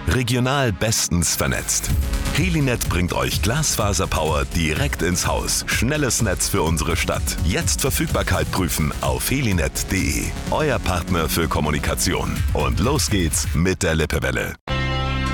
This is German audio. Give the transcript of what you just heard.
Regional bestens vernetzt. Helinet bringt euch Glasfaserpower direkt ins Haus. Schnelles Netz für unsere Stadt. Jetzt Verfügbarkeit prüfen auf helinet.de. Euer Partner für Kommunikation. Und los geht's mit der Lippewelle.